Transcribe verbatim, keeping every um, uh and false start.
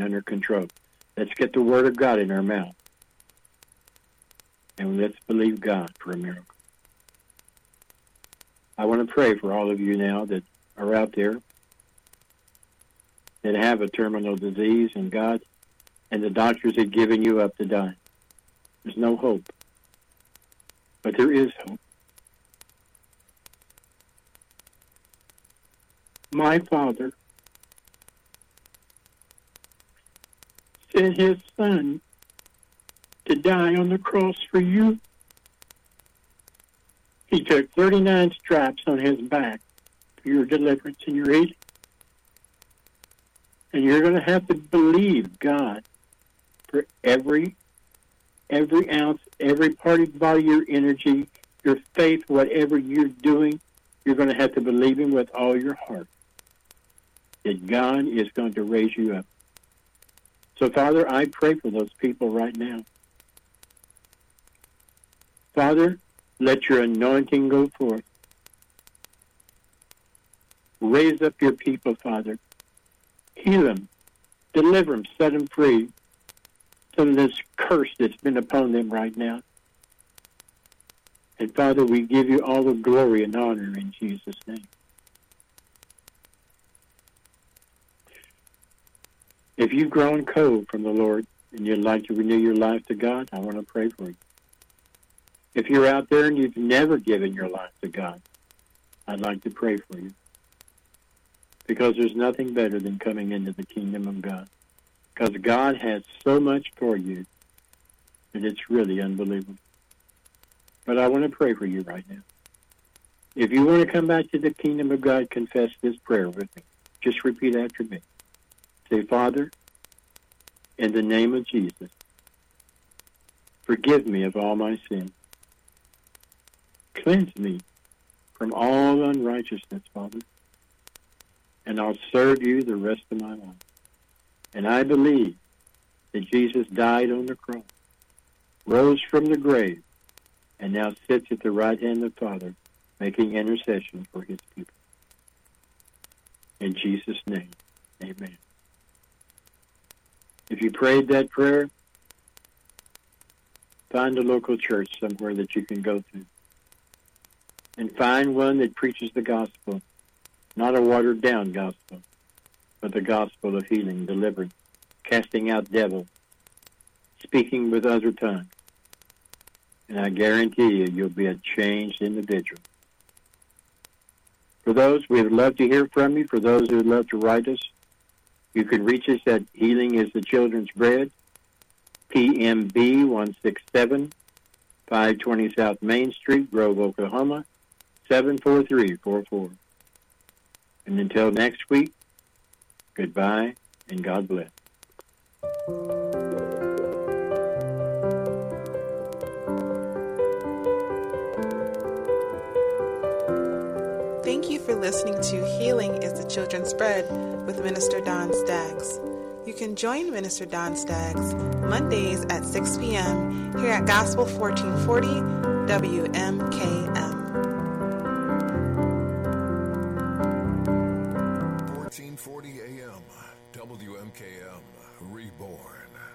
under control. Let's get the Word of God in our mouth. And let's believe God for a miracle. I want to pray for all of you now that are out there that have a terminal disease, and God and the doctors have given you up to die. There's no hope. But there is hope. My Father sent his Son to die on the cross for you. He took thirty-nine stripes on his back for your deliverance and your healing. And you're going to have to believe God for every every ounce, every part of your body, your energy, your faith, whatever you're doing, you're going to have to believe him with all your heart that God is going to raise you up. So, Father, I pray for those people right now. Father, let your anointing go forth. Raise up your people, Father. Heal them. Deliver them. Set them free from this curse that's been upon them right now. And, Father, we give you all the glory and honor in Jesus' name. If you've grown cold from the Lord and you'd like to renew your life to God, I want to pray for you. If you're out there and you've never given your life to God, I'd like to pray for you. Because there's nothing better than coming into the kingdom of God. Because God has so much for you that it's really unbelievable. But I want to pray for you right now. If you want to come back to the kingdom of God, confess this prayer with me. Just repeat after me. Say, Father, in the name of Jesus, forgive me of all my sins. Cleanse me from all unrighteousness, Father, and I'll serve you the rest of my life. And I believe that Jesus died on the cross, rose from the grave, and now sits at the right hand of the Father, making intercession for his people. In Jesus' name, amen. If you prayed that prayer, find a local church somewhere that you can go to. And find one that preaches the gospel, not a watered-down gospel, but the gospel of healing, deliverance, casting out devils, speaking with other tongues. And I guarantee you, you'll be a changed individual. For those, we would love to hear from you. For those who would love to write us, you can reach us at Healing is the Children's Bread, P M B one six seven, five twenty South Main Street, Grove, Oklahoma, seven four three four four. And until next week, goodbye and God bless. Thank you for listening to Healing is the Children's Bread with Minister Don Staggs. You can join Minister Don Staggs Mondays at six p.m. here at Gospel fourteen forty W M K M.